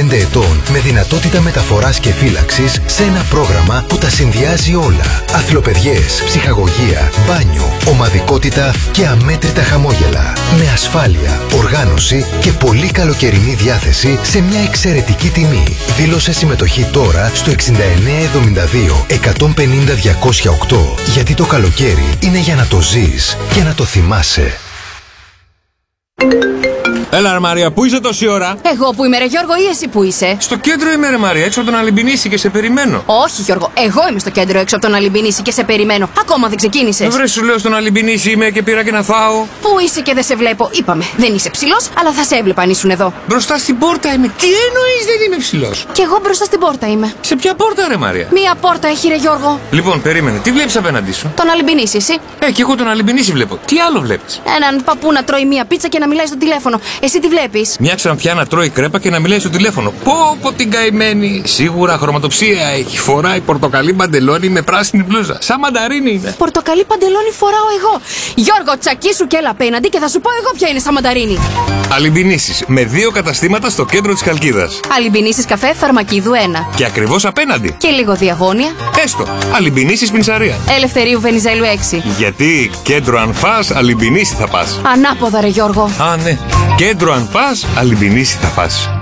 15 ετών με δυνατότητα μεταφοράς και φύλαξης σε ένα πρόγραμμα που τα συνδυάζει όλα. Αθλοπαιδιές, ψυχαγωγία, μπάνιο, ομαδικότητα και αμέτρητα χαμόγελα. Με ασφάλεια, οργάνωση και πολύ καλοκαιρινή διάθεση σε μια εξαιρετική τιμή. Δήλωσε συμμετοχή τώρα στο 6972 150 208. Γιατί το καλοκαίρι είναι για να το ζεις και να το θυμάσαι. Έλα ρε Μαρία, πού είσαι τόση ώρα? Εγώ που είμαι ρε Γιώργο ή εσύ που είσαι? Στο κέντρο είμαι ρε Μαρία, έξω από τον Αλυμπινίση και σε περιμένω. Όχι Γιώργο, εγώ είμαι στο κέντρο έξω από τον Αλυμπινίση και σε περιμένω. Ακόμα δεν ξεκίνησες. Βρε σου λέω στον Αλυμπινίση είμαι και πήρα και να φάω. Πού είσαι και δεν σε βλέπω? Είπαμε, δεν είσαι ψηλός, αλλά θα σε έβλεπα αν ήσουν εδώ. Μπροστά στην πόρτα είμαι. Τι εννοείς δεν είμαι ψηλός? Κι εγώ μπροστά στην πόρτα είμαι. Σε ποια πόρτα ρε Μαρία? Μία πόρτα έχει ρε Γιώργο. Λοιπόν, περίμενε, τι βλέπεις απέναντί σου? Τον Αλυμπινίση εσύ. Και εγώ τον Αλυμπινίση βλέπω. Τι άλλο βλέπεις? Έναν παππού να τρώει μία πίτσα και να μιλάει στο τηλέφωνο. Εσύ τι βλέπεις? Μια ξανθιά να τρώει κρέπα και να μιλάει στο τηλέφωνο. Πω την καημένη. Σίγουρα χρωματοψία έχει. Φοράει πορτοκαλί παντελόνι με πράσινη μπλούζα. Σαν μανταρίνι είναι. Πορτοκαλί παντελόνι φοράω εγώ. Γιώργο, τσακίσου και έλα απέναντι και θα σου πω εγώ ποια είναι σαν μανταρίνι. Αλυμπινίσεις με 2 καταστήματα στο κέντρο της Χαλκίδας. Αλυμπινίσεις καφέ Φαρμακίδου 1. Και ακριβώς απέναντι. Και λίγο διαγώνια. Έστω. Αλυμπινίσεις Πινσαρία. Ελευθερίου Βενιζέλου 6. Γιατί κέντρο αν φας, Αλυμπινίση θα πας. Ανάποδα ρε Γιώργο. Α, ναι. Κέντρο αν πας, Αλυμπινίση θα πας.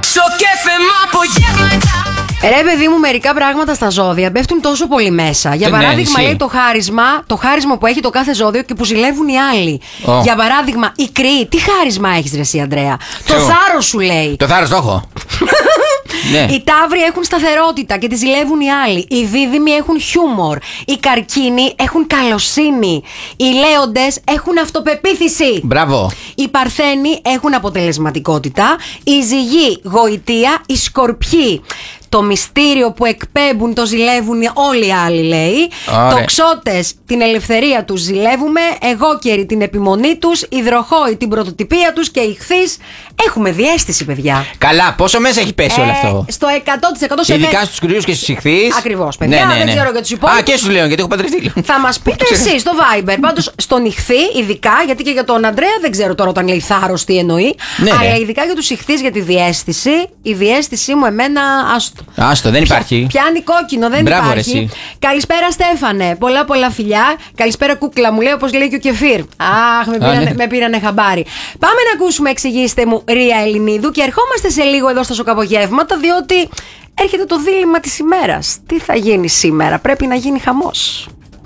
Ρε παιδί μου, μερικά πράγματα στα ζώδια πέφτουν τόσο πολύ μέσα. Για παράδειγμα, λέει το χάρισμα που έχει το κάθε ζώδιο και που ζηλεύουν οι άλλοι. Για παράδειγμα, η Κρυή, τι χάρισμα έχεις ρε εσύ Ανδρέα? Το θάρρος σου λέει. Το θάρρος το έχω. Ναι. Οι Ταύροι έχουν σταθερότητα και τη ζηλεύουν οι άλλοι. Οι Δίδυμοι έχουν χιούμορ. Οι Καρκίνοι έχουν καλοσύνη. Οι Λέοντες έχουν αυτοπεποίθηση. Μπράβο. Οι Παρθένοι έχουν αποτελεσματικότητα. Οι Ζυγοί γοητεία. Οι Σκορπιοί το μυστήριο που εκπέμπουν το ζηλεύουν όλοι οι άλλοι, λέει. Τοξότες την ελευθερία τους ζηλεύουμε. Εγώκεροι την επιμονή τους. Οι Υδροχόοι την πρωτοτυπία τους. Και οι Ιχθύς έχουμε διαίσθηση, παιδιά. Καλά, πόσο μέσα έχει πέσει όλο αυτό? Στο 100% σε ειδικά στους Κρυούς και στους Ιχθύς. Ακριβώς, παιδιά. Ναι. Δεν ξέρω για τους υπόλοιπους. Και στους Λέων, γιατί έχω παντρευτεί. Θα μας πείτε εσείς στο Viber. Πάντως στον Ιχθύ, ειδικά, γιατί και για τον Ανδρέα δεν ξέρω τώρα όταν λέει θάρρος τι εννοεί. Ναι, αλλά ειδικά για τους Ιχθύς, για τη διαίσθηση. Η διαίσθησή μου εμένα άστο, δεν υπάρχει. Πιάνει κόκκινο, δεν μπράβο, υπάρχει. Καλησπέρα Στέφανε. Πολλά φιλιά. Καλησπέρα κούκλα μου, λέει όπως λέει και ο Κεφίρ. Αχ, με πήρανε χαμπάρι. Πάμε να ακούσουμε, εξηγήστε μου, Ρία Ελληνίδου, και ερχόμαστε σε λίγο εδώ στα σοκαπογεύματα, διότι έρχεται το δίλημμα της ημέρας. Τι θα γίνει σήμερα? Πρέπει να γίνει χαμός.